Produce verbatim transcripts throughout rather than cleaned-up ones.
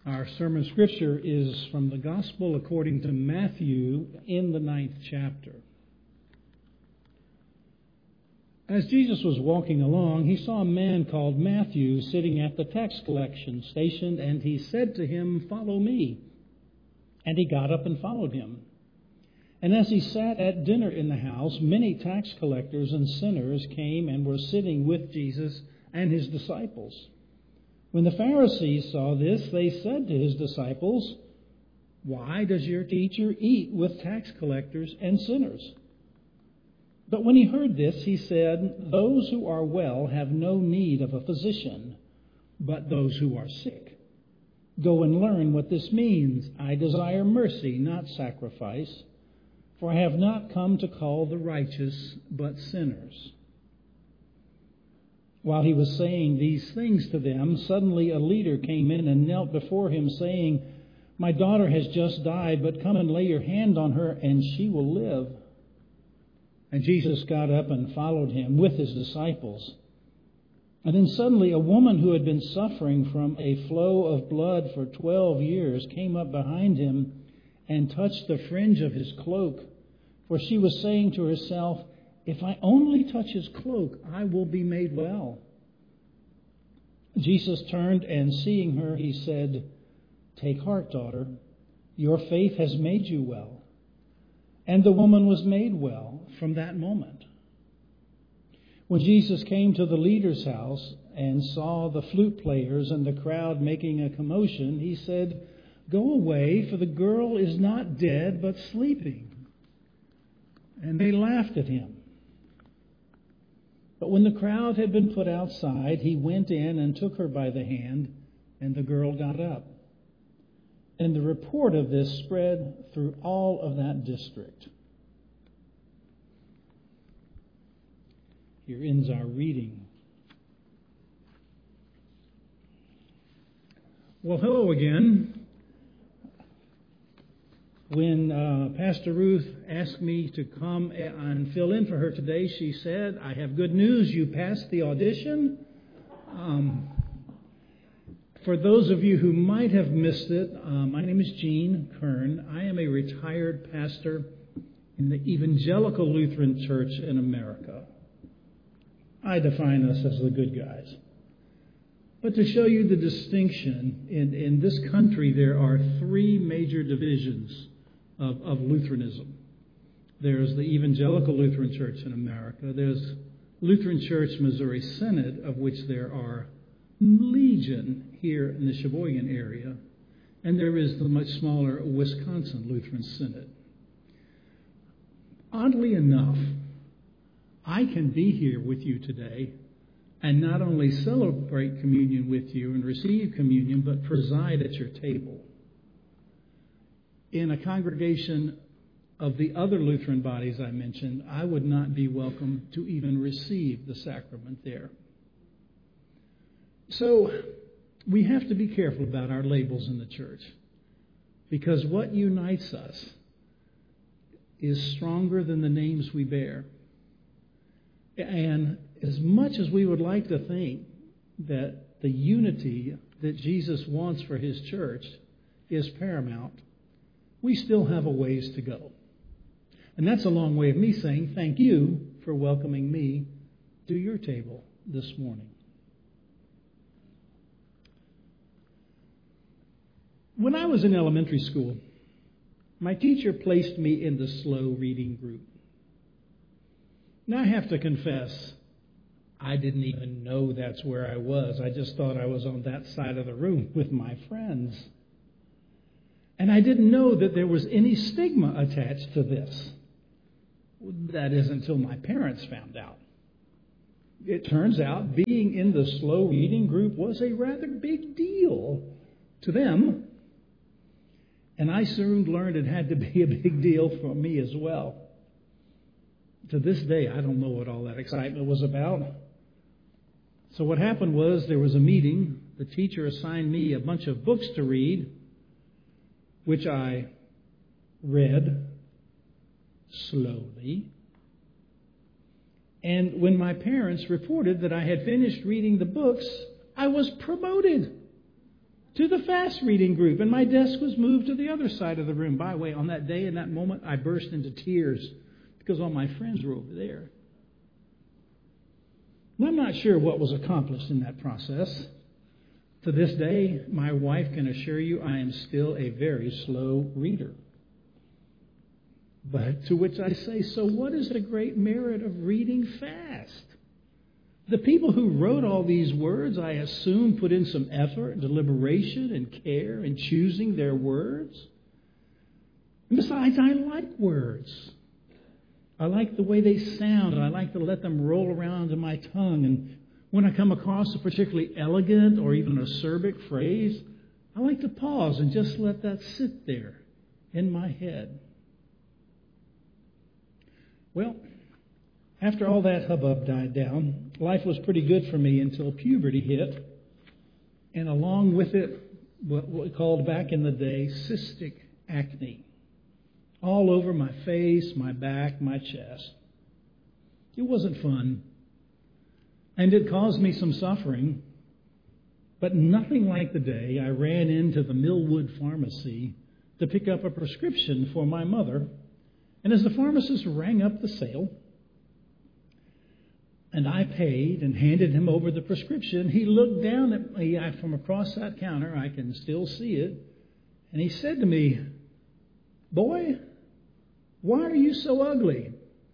Our sermon scripture is from the Gospel according to Matthew in the ninth chapter. As Jesus was walking along, he saw a man called Matthew sitting at the tax collection station, and he said to him, "Follow me." And he got up and followed him. And as he sat at dinner in the house, many tax collectors and sinners came and were sitting with Jesus and his disciples. When the Pharisees saw this, they said to his disciples, "Why does your teacher eat with tax collectors and sinners?" But when he heard this, he said, "Those who are well have no need of a physician, but those who are sick. Go and learn what this means. I desire mercy, not sacrifice, for I have not come to call the righteous, but sinners." While he was saying these things to them, suddenly a leader came in and knelt before him, saying, "My daughter has just died, but come and lay your hand on her, and she will live." And Jesus got up and followed him with his disciples. And then suddenly a woman who had been suffering from a flow of blood for twelve years came up behind him and touched the fringe of his cloak, for she was saying to herself, "If I only touch his cloak, I will be made well." Jesus turned and seeing her, he said, "Take heart, daughter, your faith has made you well." And the woman was made well from that moment. When Jesus came to the leader's house and saw the flute players and the crowd making a commotion, he said, "Go away, for the girl is not dead, but sleeping." And they laughed at him. But when the crowd had been put outside, he went in and took her by the hand, and the girl got up. And the report of this spread through all of that district. Here ends our reading. Well, hello again. When uh, Pastor Ruth asked me to come and fill in for her today, she said, "I have good news. You passed the audition." Um, for those of you who might have missed it, uh, my name is Gene Kern. I am a retired pastor in the Evangelical Lutheran Church in America. I define us as the good guys. But to show you the distinction, in, in this country there are three major divisions Of, of Lutheranism. There's the Evangelical Lutheran Church in America. There's Lutheran Church Missouri Synod, of which there are legion here in the Sheboygan area. And there is the much smaller Wisconsin Lutheran Synod. Oddly enough, I can be here with you today and not only celebrate communion with you and receive communion, but preside at your table. In a congregation of the other Lutheran bodies I mentioned, I would not be welcome to even receive the sacrament there. So we have to be careful about our labels in the church, because what unites us is stronger than the names we bear. And as much as we would like to think that the unity that Jesus wants for his church is paramount, we still have a ways to go. And that's a long way of me saying thank you for welcoming me to your table this morning. When I was in elementary school, my teacher placed me in the slow reading group. Now I have to confess, I didn't even know that's where I was. I just thought I was on that side of the room with my friends. And I didn't know that there was any stigma attached to this. That is until my parents found out. It turns out being in the slow reading group was a rather big deal to them. And I soon learned it had to be a big deal for me as well. To this day, I don't know what all that excitement was about. So what happened was there was a meeting. The teacher assigned me a bunch of books to read, which I read slowly. And when my parents reported that I had finished reading the books, I was promoted. to the fast reading group, and my desk was moved to the other side of the room. By the way, on that day, in that moment, I burst into tears because all my friends were over there. And I'm not sure what was accomplished in that process. To this day, my wife can assure you I am still a very slow reader. But to which I say, so what is the great merit of reading fast? The people who wrote all these words, I assume, put in some effort, deliberation, and care in choosing their words. And besides, I like words. I like the way they sound, and I like to let them roll around in my tongue. And when I come across a particularly elegant or even acerbic phrase, I like to pause and just let that sit there in my head. Well, after all that hubbub died down, life was pretty good for me until puberty hit, and along with it, what we called back in the day cystic acne, all over my face, my back, my chest. It wasn't fun, and it caused me some suffering, but nothing like the day I ran into the Millwood Pharmacy to pick up a prescription for my mother, and as the pharmacist rang up the sale, and I paid and handed him over the prescription, he looked down at me from across that counter. I can still see it. And he said to me, "Boy, why are you so ugly?"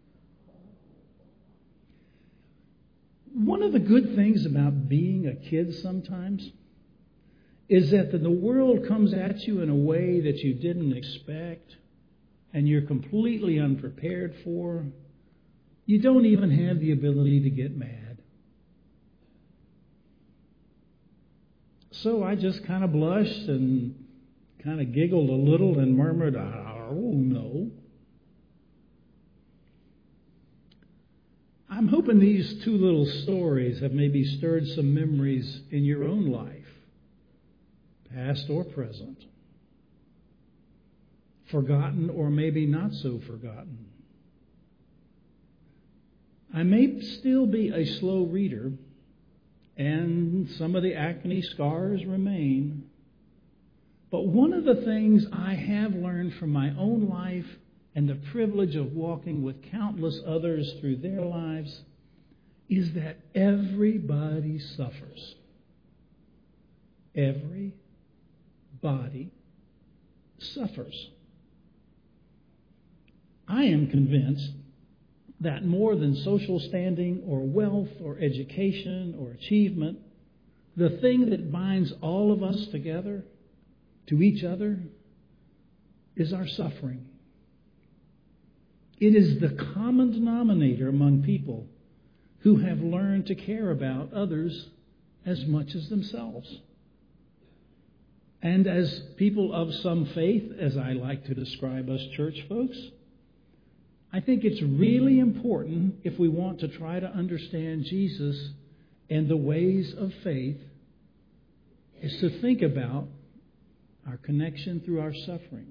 One of the good things about being a kid sometimes is that the world comes at you in a way that you didn't expect and you're completely unprepared for. You don't even have the ability to get mad. So I just kind of blushed and kind of giggled a little and murmured, "Oh, no." I'm hoping these two little stories have maybe stirred some memories in your own life, past or present, forgotten or maybe not so forgotten. I may still be a slow reader, and some of the acne scars remain. But one of the things I have learned from my own life and the privilege of walking with countless others through their lives is that everybody suffers. Everybody suffers. I am convinced that more than social standing or wealth or education or achievement, the thing that binds all of us together to each other is our suffering. It is the common denominator among people who have learned to care about others as much as themselves. And as people of some faith, as I like to describe us church folks, I think it's really important, if we want to try to understand Jesus and the ways of faith, is to think about our connection through our suffering.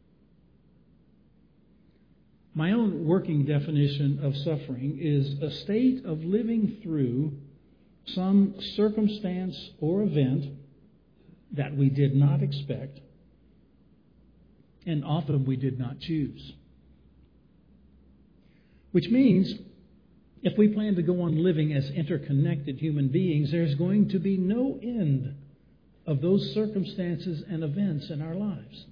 My own working definition of suffering is a state of living through some circumstance or event that we did not expect, and often we did not choose. Which means, if we plan to go on living as interconnected human beings, there's going to be no end of those circumstances and events in our lives.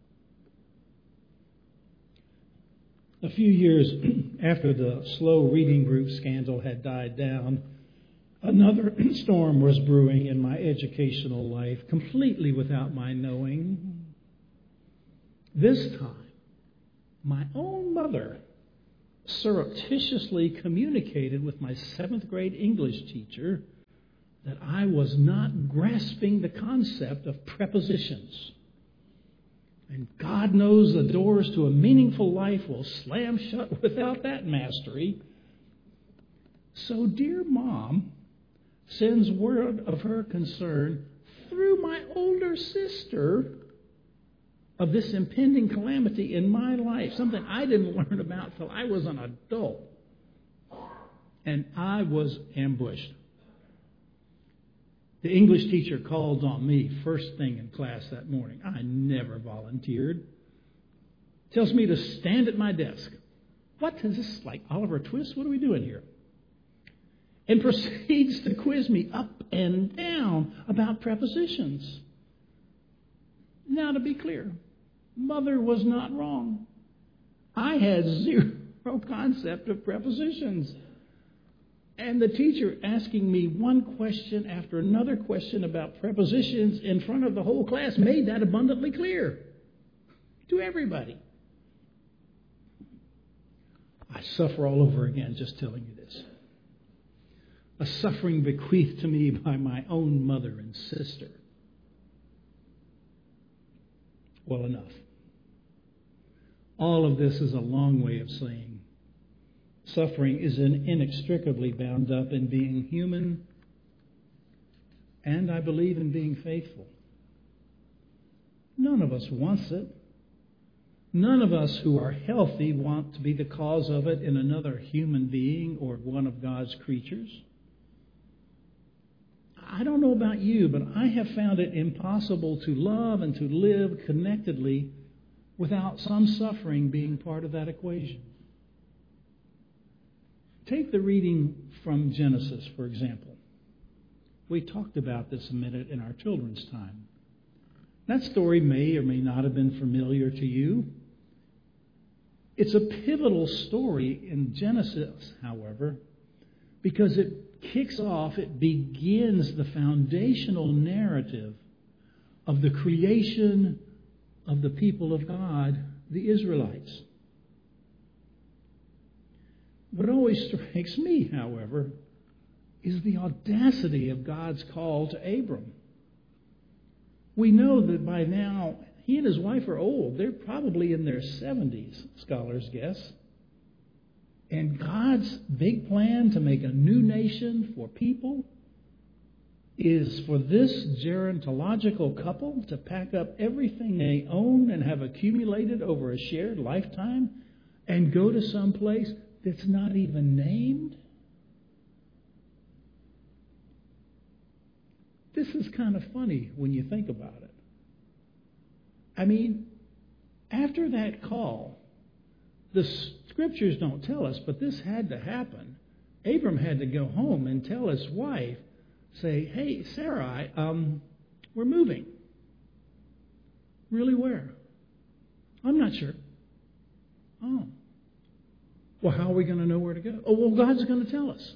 A few years after the slow reading group scandal had died down, another storm was brewing in my educational life, completely without my knowing. This time, my own mother surreptitiously communicated with my seventh grade English teacher that I was not grasping the concept of prepositions. And God knows the doors to a meaningful life will slam shut without that mastery. So dear Mom sends word of her concern through my older sister of this impending calamity in my life, something I didn't learn about till I was an adult. And I was ambushed. The English teacher called on me first thing in class that morning. I never volunteered. Tells me to stand at my desk. What is this, like Oliver Twist? What are we doing here? And proceeds to quiz me up and down about prepositions. Now, to be clear, Mother was not wrong. I had zero concept of prepositions. And the teacher asking me one question after another question about prepositions in front of the whole class made that abundantly clear to everybody. I suffer all over again just telling you this. A suffering bequeathed to me by my own mother and sister. Well, enough. All of this is a long way of saying suffering is inextricably bound up in being human and, I believe, in being faithful. None of us wants it. None of us who are healthy want to be the cause of it in another human being or one of God's creatures. I don't know about you, but I have found it impossible to love and to live connectedly without some suffering being part of that equation. Take the reading from Genesis, for example. We talked about this a minute in our children's time. That story may or may not have been familiar to you. It's a pivotal story in Genesis, however, because it kicks off, it begins the foundational narrative of the creation of the people of God, the Israelites. What always strikes me, however, is the audacity of God's call to Abram. We know that by now, he and his wife are old. They're probably in their seventies, scholars guess. And God's big plan to make a new nation for people is for this gerontological couple to pack up everything they own and have accumulated over a shared lifetime and go to some place that's not even named. This is kind of funny when you think about it. I mean, after that call, the Scriptures don't tell us, but this had to happen. Abram had to go home and tell his wife, say, hey, Sarai, um, we're moving. Really, where? I'm not sure. Oh. Well, how are we going to know where to go? Oh, well, God's going to tell us.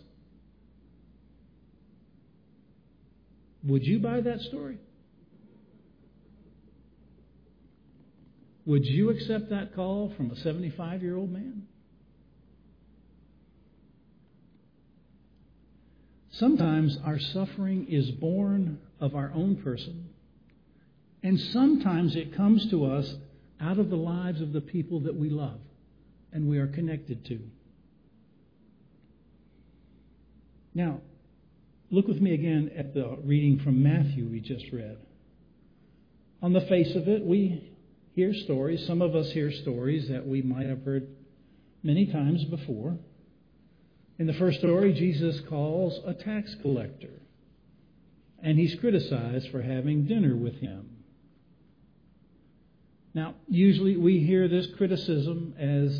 Would you buy that story? Would you accept that call from a seventy-five-year-old man? Sometimes our suffering is born of our own person, and sometimes it comes to us out of the lives of the people that we love and we are connected to. Now, look with me again at the reading from Matthew we just read. On the face of it, we hear stories. Some of us hear stories that we might have heard many times before. In the first story, Jesus calls a tax collector, and he's criticized for having dinner with him. Now, usually we hear this criticism as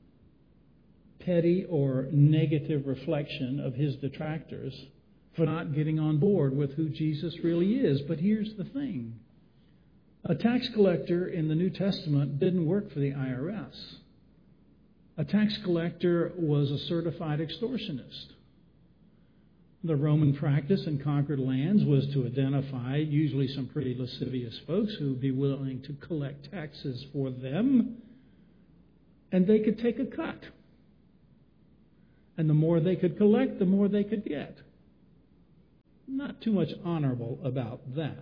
petty or negative reflection of his detractors for not getting on board with who Jesus really is. But here's the thing. A tax collector in the New Testament didn't work for the I R S. A tax collector was a certified extortionist. The Roman practice in conquered lands was to identify usually some pretty lascivious folks who would be willing to collect taxes for them, and they could take a cut. And the more they could collect, the more they could get. Not too much honorable about that.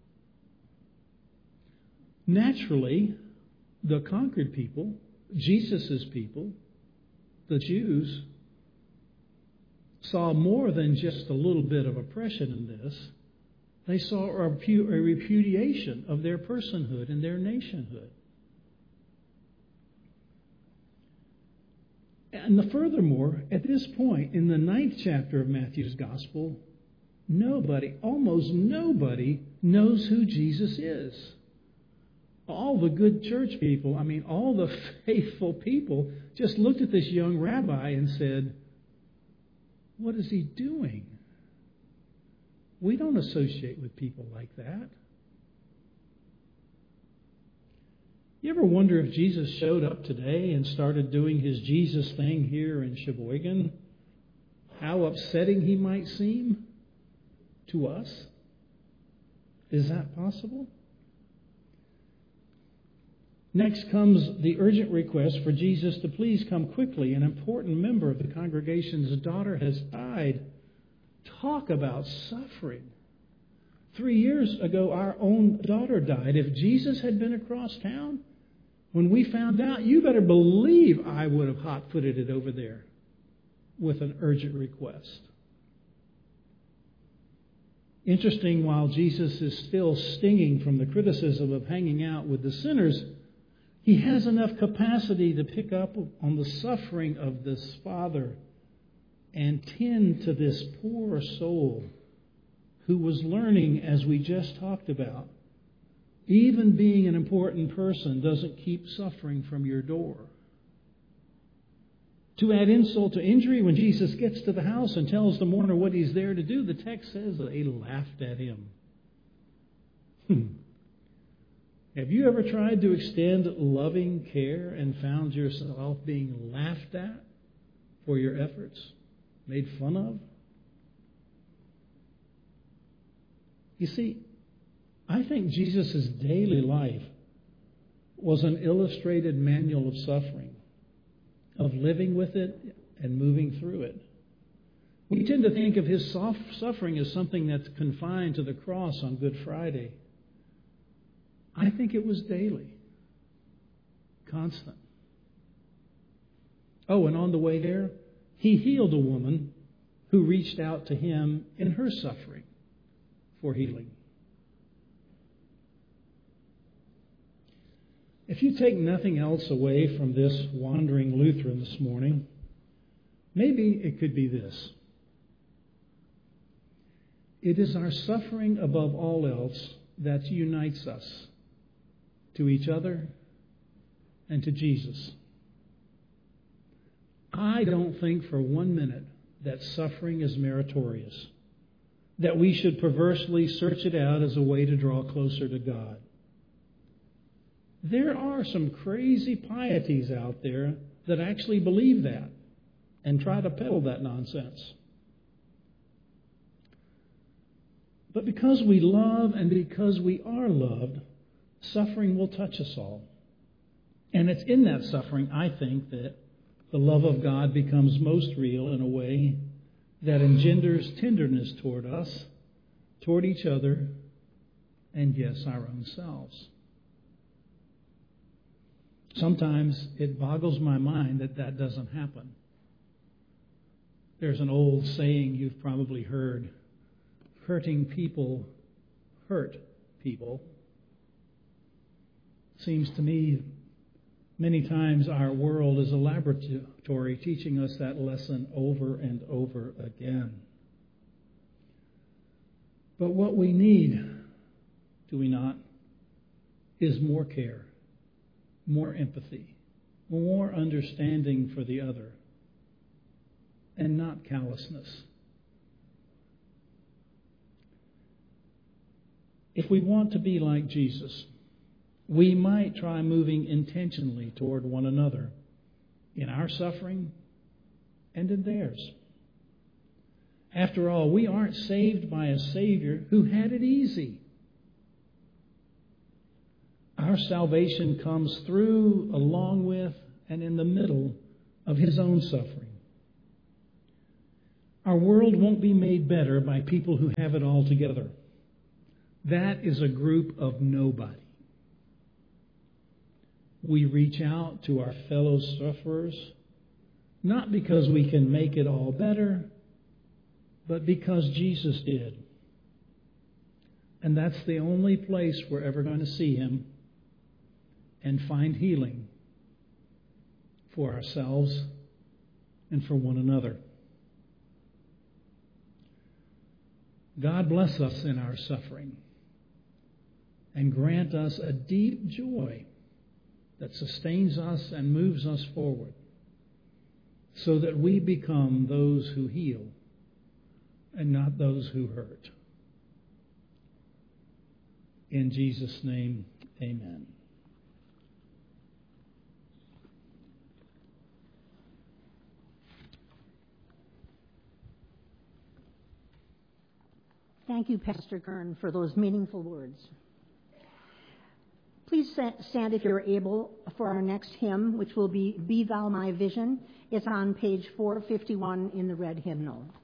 Naturally, the conquered people, Jesus' people, the Jews, saw more than just a little bit of oppression in this. They saw a repudiation of their personhood and their nationhood. And the, furthermore, at this point, in the ninth chapter of Matthew's Gospel, nobody, almost nobody, knows who Jesus is. All the good church people, I mean, all the faithful people just looked at this young rabbi and said, what is he doing? We don't associate with people like that. You ever wonder if Jesus showed up today and started doing his Jesus thing here in Sheboygan, how upsetting he might seem to us? Is that possible? Next comes the urgent request for Jesus to please come quickly. An important member of the congregation's daughter has died. Talk about suffering. Three years ago, our own daughter died. If Jesus had been across town, when we found out, you better believe I would have hot-footed it over there with an urgent request. Interesting, while Jesus is still stinging from the criticism of hanging out with the sinners, he has enough capacity to pick up on the suffering of this father and tend to this poor soul who was learning, as we just talked about. Even being an important person doesn't keep suffering from your door. To add insult to injury, when Jesus gets to the house and tells the mourner what he's there to do, the text says they laughed at him. Hmm. Have you ever tried to extend loving care and found yourself being laughed at for your efforts, made fun of? You see, I think Jesus' daily life was an illustrated manual of suffering, of living with it and moving through it. We tend to think of his suffering as something that's confined to the cross on Good Friday. I think it was daily, constant. Oh, and on the way there, he healed a woman who reached out to him in her suffering for healing. If you take nothing else away from this wandering Lutheran this morning, maybe it could be this. It is our suffering above all else that unites us to each other and to Jesus. I don't think for one minute that suffering is meritorious, that we should perversely search it out as a way to draw closer to God. There are some crazy pieties out there that actually believe that and try to peddle that nonsense. But because we love and because we are loved, suffering will touch us all. And it's in that suffering, I think, that the love of God becomes most real in a way that engenders tenderness toward us, toward each other, and yes, our own selves. Sometimes it boggles my mind that that doesn't happen. There's an old saying you've probably heard, hurting people hurt people. Seems to me many times our world is a laboratory teaching us that lesson over and over again. But what we need, do we not, is more care, more empathy, more understanding for the other, and not callousness. If we want to be like Jesus, we might try moving intentionally toward one another in our suffering and in theirs. After all, we aren't saved by a Savior who had it easy. Our salvation comes through, along with, and in the middle of his own suffering. Our world won't be made better by people who have it all together. That is a group of nobody. We reach out to our fellow sufferers, not because we can make it all better, but because Jesus did. And that's the only place we're ever going to see him and find healing for ourselves and for one another. God bless us in our suffering and grant us a deep joy that sustains us and moves us forward so that we become those who heal and not those who hurt. In Jesus' name, amen. Thank you, Pastor Kern, for those meaningful words. Please stand if you're able for our next hymn, which will be Be Thou My Vision. It's on page four fifty-one in the red hymnal.